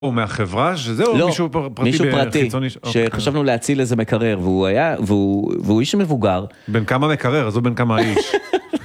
או מהחברה, שזה או מישהו פרטי? מישהו פרטי, שחשבנו להציל איזה מקרר, והוא איש מבוגר. בין כמה מקרר, אז הוא בין כמה איש.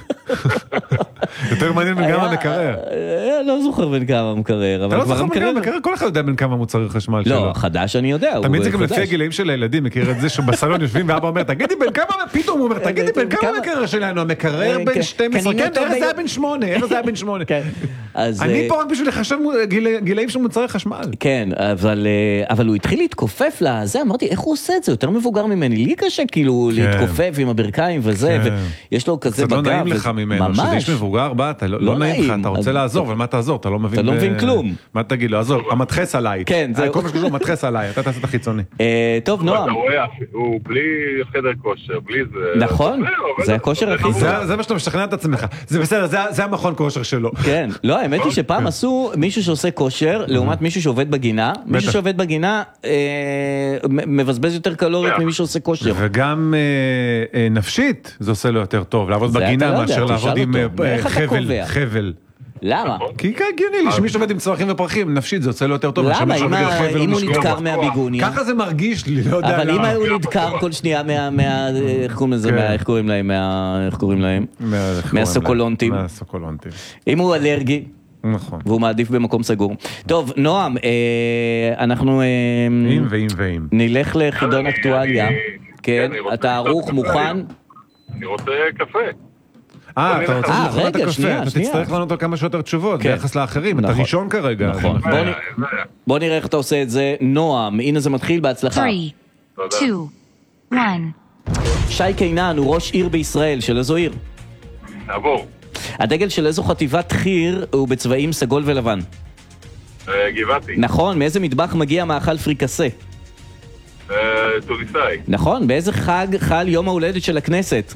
יותר מעניין בין כמה מקרר. לא זוכר בין כמה מקרר. אתה לא זוכר בין כמה מקרר? כל אחד יודע בין כמה מוצרי חשמל שלו. לא, חדש אני יודע. תמיד זה גם לפי הגילאים של הילדים, מכיר את זה שבסלון יושבים ואבא אומר, תגידי בין כמה, פתאום הוא אומר, תגידי בין כמה מקרר שלנו, המקרר בין 12, כן, איך זה היה בין 8, איך זה היה בין 8. אני פה רק בשביל לחשב גילאים של מוצרי חשמל. כן, אבל הוא התחיל להתכופף לזה, אמרתי, איך הוא עושה את זה? יותר מבוגר ממני, לי קשה כאילו להתכופף עם הברכיים וזה, ויש לו כזה בגב. קצת לא נעים לך ממנו, שזה איש מבוגר, בא, לא נעים לך, אתה רוצה לעזור, אבל מה תעזור? אתה לא מבין כלום. מה תגיד לו? עזור, המתחס עליי. כן, זה כל מה שקשור, מתחס עליי, אתה תעשה את החיצוני. טוב, נועם. הוא בלי חדר כושר, בלי זה. נכון, זה הכושר הכי טוב. זה מה שאתה משכנע את עצמך. זה בסדר, זה המכון כושר שלו. כן, לא, האמת היא שפעם עשו מישהו שעושה כושר, לעומת מישהו שעובד בגינה. מישהו שעובד בגינה מבזבז יותר קלוריות ממי שעושה כושר. וגם נפשית זה עושה לו יותר טוב, לעבוד בגינה מאשר לעבוד עם חבל. למה? כי הגיוני לי שמי שעובד עם צמחים ופרחים, נפשית זה יוצא לו יותר טוב. למה? אם הוא נדקר מהביגוניה? ככה זה מרגיש לי, לא יודע למה. אבל אם הוא נדקר כל שנייה איך קוראים להם? מהסוקולונטים. אם הוא אלרגי, והוא מעדיף במקום סגור. טוב, נועם, אנחנו נלך לחידון אקטואליה. כן, אתה ערוך, מוכן? אני רוצה קפה. אתה רוצה לאכול את הקפה, שנייה. אתה תצטרך לענות על כמה שיותר תשובות, ביחס לאחרים, אתה ראשון כרגע. נכון, בוא נראה איך אתה עושה את זה. נועם, הנה זה מתחיל, בהצלחה. 3, 2, 1. שי קינן הוא ראש עיר בישראל, של איזו עיר? נעבור. הדגל של איזו חטיבת חי"ר הוא בצבעים סגול ולבן? גבעתי. נכון, מאיזה מטבח מגיע מאכל פריקסה? טוניסאי. נכון, באיזה חג חל יום ההולדת של הכנסת?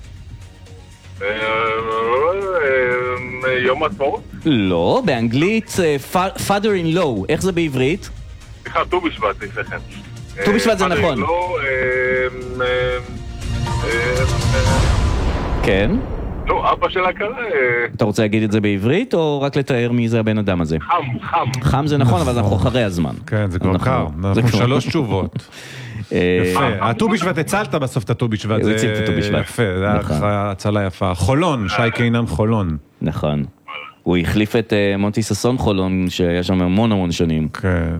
יום העצמאות? לא, באנגלית father in law, איך זה בעברית? סליחה, ט"ו בשבט, לפניכם. ט"ו בשבט זה נכון. כן? לא, אבא שלה קרא... אתה רוצה להגיד את זה בעברית או רק לתאר מי זה הבן אדם הזה? חם. חם זה נכון, אבל אנחנו אחרי הזמן. כן, זה כבר קר. אנחנו 3 תשובות. יפה, הט"ו בשבט, הצלת בסוף את הט"ו בשבט. הוא הציל את הט"ו בשבט. יפה, זה היה הצלה יפה. חולון, שי קינן חולון. נכון. הוא החליף את מונטי ססון חולון, שהיה שם המון שנים. כן.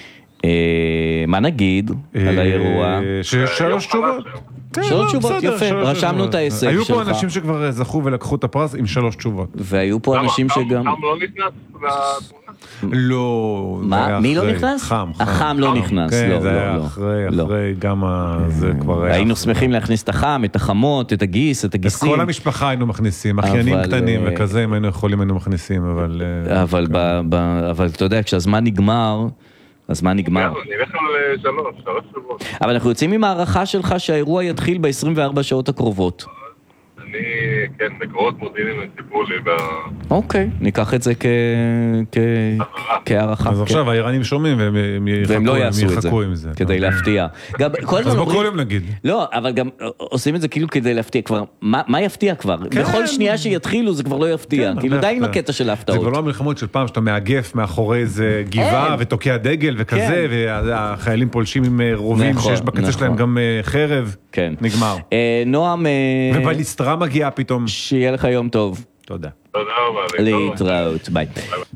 מה נגיד על האירוע? 3 תשובות. 3 תשובות, יפה, רשמנו את ההישג שלך. היו פה אנשים שכבר זכו ולקחו את הפרס עם 3 תשובות. והיו פה אנשים שגם... חם לא נכנס לתמונה? לא, מה? מי לא נכנס? חם. החם לא נכנס, לא. כן, זה היה אחרי גם זה כבר היה. היינו שמחים להכניס את החם, את החמות, את הגיס, את הגיסים. את כל המשפחה היינו מכניסים, אחיינים קטנים וכזה, אם היינו יכולים היינו מכניסים, אבל אתה יודע, כשהזמן נגמר, הזמן נגמר. נלך על 3 שבועות. אבל אנחנו יוצאים עם הערכה שלך שהאירוע יתחיל ב-24 שעות הקרובות. אני, כן, מקורות מודיעיניים סיפרו לי אוקיי, ניקח את זה כהערכה. אז עכשיו האיראנים שומעים והם לא יעשו את זה, כדי להפתיע. אז בוא כל יום נגיד. לא, אבל גם עושים את זה כאילו כדי להפתיע כבר. מה יפתיע כבר? בכל שנייה שיתחילו זה כבר לא יפתיע. כאילו די עם הקטע של ההפתעות. זה כבר לא המלחמות של פעם שאתה מאגף מאחורי איזה גבעה ותוקע דגל וכזה, והחיילים פולשים עם רובים שיש בקצה שלהם גם חרב. נגמר. נועם... ובליסטרה מגיעה פתאום. שיהיה לך יום טוב. תודה. תודה רבה. להתראות, ביי.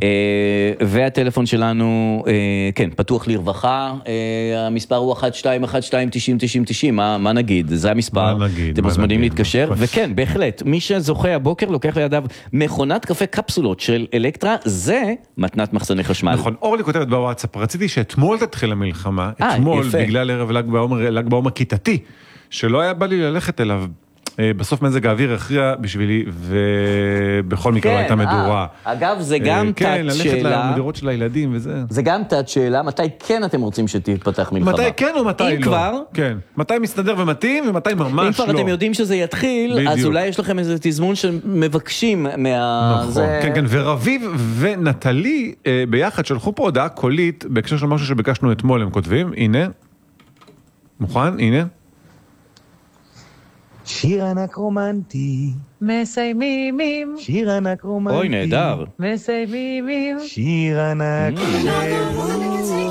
והטלפון שלנו, כן, פתוח לרווחה, המספר הוא 1212909090, מה נגיד? זה המספר, אתם מוזמנים להתקשר, וכן, בהחלט, מי שזוכה הבוקר לוקח לידיו מכונת קפה קפסולות של אלקטרה, זה מתנת מחסני חשמל. נכון, אורלי כותבת בוואטסאפ, רציתי שאתמול תתחיל המלחמה, אתמול בגלל ערב ל"ג בעומר כיתתי, שלא היה בא לי ללכת אליו, בסוף מזג האוויר הכריע בשבילי, ובכל מקרה הייתה מדורה. אגב, זה גם תת שאלה. כן, ללכת למדירות של הילדים וזה. זה גם תת שאלה, מתי כן אתם רוצים שתתפתח מלחמה? מתי כן או מתי לא? אם כבר. כן. מתי מסתדר ומתאים ומתי ממש לא. אם כבר אתם יודעים שזה יתחיל, אז אולי יש לכם איזה תזמון שמבקשים מה... נכון, כן, כן. ורביב ונטלי ביחד שלחו פה הודעה קולית, בהקשר של משהו שביקשנו אתמול, הם כותבים, הנה. מוכן? הנה. שיר ענק רומנטי מסיימים עם שיר ענק רומנטי אוי, נהדר מסיימים עם שיר ענק